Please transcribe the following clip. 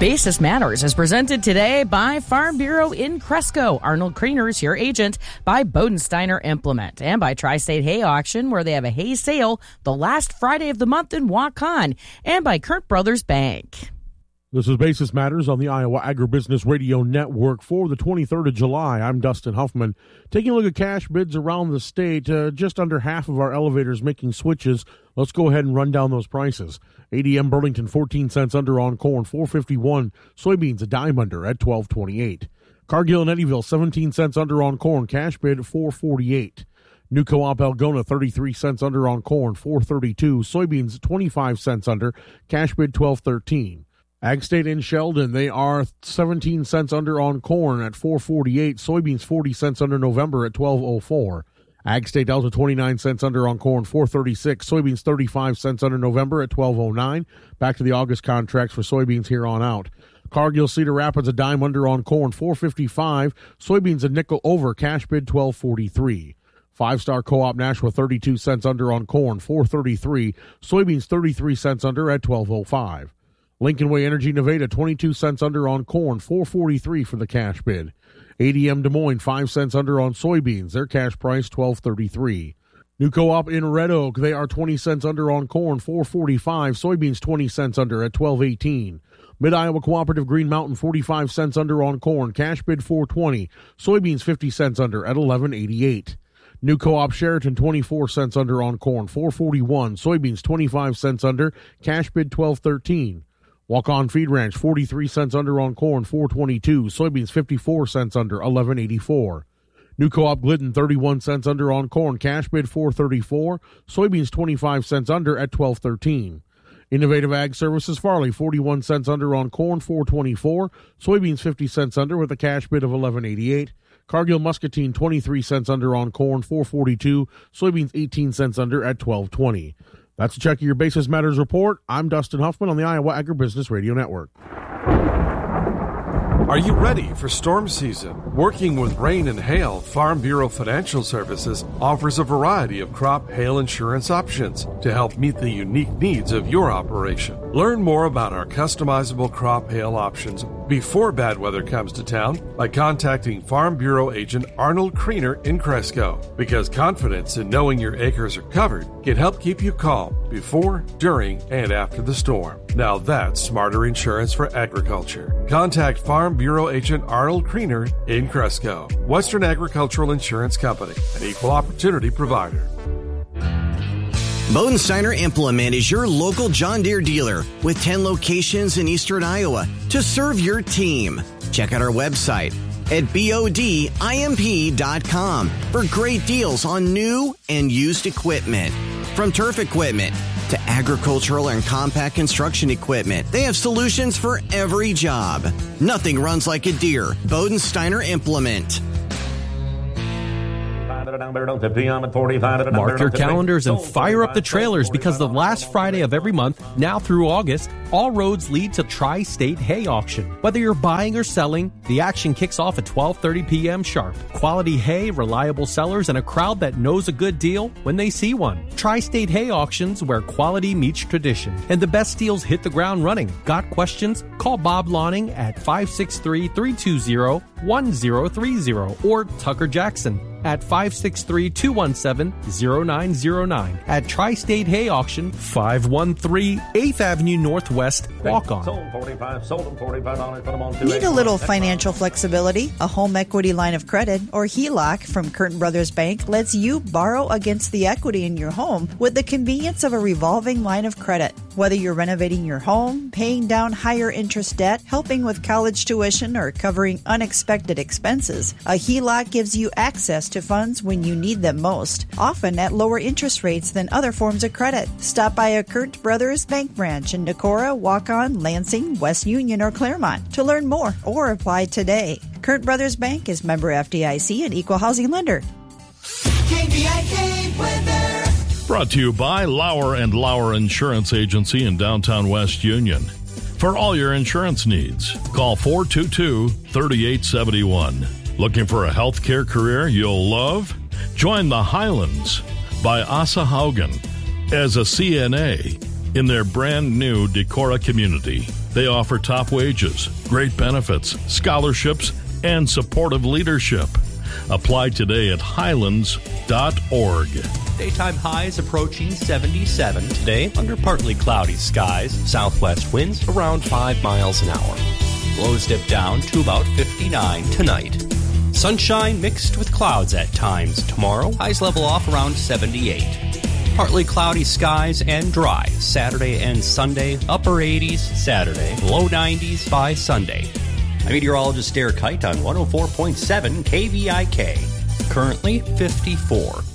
Basis Matters is presented today by Farm Bureau in Cresco. Arnold Kriener is your agent, by Bodensteiner Implement, and by Tri-State Hay Auction, where they have a hay sale the last Friday of the month in Waukon, and by Kurt Brothers Bank. This is Basis Matters on the Iowa Agribusiness Radio Network for the 23rd of July. I'm Dustin Huffman. Taking a look at cash bids around the state, just under half of our elevators making switches. Let's go ahead and run down those prices. ADM Burlington, 14 cents under on corn, $4.51. Soybeans, a dime under at $12.28. Cargill and Eddyville, 17 cents under on corn, cash bid $4.48. New Co-op Algona, 33 cents under on corn, $4.32. Soybeans, 25 cents under, cash bid $12.13. Ag State in Sheldon, they are 17 cents under on corn at $4.48. Soybeans 40 cents under November at $12.04. Ag State Delta 29 cents under on corn, $4.36. Soybeans 35 cents under November at $12.09. Back to the August contracts for soybeans here on out. Cargill Cedar Rapids a dime under on corn, $4.55. Soybeans a nickel over, cash bid $12.43. Five-Star Co-op Nashua 32 cents under on corn, $4.33. Soybeans 33 cents under at $12.05. Lincoln Way Energy Nevada, 22 cents under on corn, $4.43 for the cash bid. ADM Des Moines, 5 cents under on soybeans. Their cash price, $12.33. New Co-op in Red Oak, they are 20 cents under on corn, $4.45. Soybeans, 20 cents under at $12.18. Mid-Iowa Cooperative Green Mountain, 45 cents under on corn, cash bid $4.20. Soybeans, 50 cents under at $11.88. New Co-op Sheraton, 24 cents under on corn, $4.41. Soybeans, 25 cents under, cash bid $12.13. Waukon Feed Ranch, 43 cents under on corn, $4.22. Soybeans, 54 cents under, $11.84. New Co-op Glidden, 31 cents under on corn, cash bid $4.34. Soybeans, 25 cents under at $12.13. Innovative Ag Services Farley, 41 cents under on corn, $4.24. Soybeans, 50 cents under with a cash bid of $11.88. Cargill Muscatine, 23 cents under on corn, $4.42. Soybeans, 18 cents under at $12.20. That's a check of your Basis Matters report. I'm Dustin Huffman on the Iowa Agribusiness Radio Network. Are you ready for storm season? Working with rain and hail, Farm Bureau Financial Services offers a variety of crop hail insurance options to help meet the unique needs of your operation. Learn more about our customizable crop hail options before bad weather comes to town by contacting Farm Bureau agent Arnold Kriener in Cresco, because confidence in knowing your acres are covered can help keep you calm before, during, and after the storm. Now that's smarter insurance for agriculture. Contact Farm Bureau agent Arnold Kriener in Cresco. Western Agricultural Insurance Company, an equal opportunity provider. Bodensteiner Implement is your local John Deere dealer with 10 locations in eastern Iowa to serve your team. Check out our website at bodimp.com for great deals on new and used equipment. From turf equipment to agricultural and compact construction equipment, they have solutions for every job. Nothing runs like a Deere. Bodensteiner Implement. Mark your calendars and fire up the trailers, because the last Friday of every month, now through August, all roads lead to Tri-State Hay Auction. Whether you're buying or selling, the action kicks off at 12:30 p.m. sharp. Quality hay, reliable sellers, and a crowd that knows a good deal when they see one. Tri-State Hay Auctions, where quality meets tradition and the best deals hit the ground running. Got questions? Call Bob Lawning at 563-320-1030 or Tucker Jackson at 563-217-0909 at Tri-State Hay Auction, 513 8th Avenue Northwest, Waukon. Need a little financial flexibility? A home equity line of credit, or HELOC, from Kurt Brothers Bank lets you borrow against the equity in your home with the convenience of a revolving line of credit. Whether you're renovating your home, paying down higher interest debt, helping with college tuition, or covering unexpected expenses, a HELOC gives you access to funds when you need them most, often at lower interest rates than other forms of credit. Stop by a Kurt Brothers Bank branch in Decorah, Waukon, Lansing, West Union, or Claremont to learn more or apply today. Kurt Brothers Bank is member FDIC and equal housing lender. KVIK weather. Brought to you by Lauer & Lauer Insurance Agency in downtown West Union. For all your insurance needs, call 422-3871. Looking for a healthcare career you'll love? Join the Highlands by Asa Haugen. As a CNA, in their brand new Decorah community. They offer top wages, great benefits, scholarships, and supportive leadership. Apply today at highlands.org. Daytime highs approaching 77 today under partly cloudy skies. Southwest winds around 5 miles an hour. Lows dip down to about 59 tonight. Sunshine mixed with clouds at times tomorrow. Highs level off around 78. Partly cloudy skies and dry Saturday and Sunday. Upper 80s Saturday, low 90s by Sunday. I'm meteorologist Derek Kite on 104.7 KVIK. Currently 54.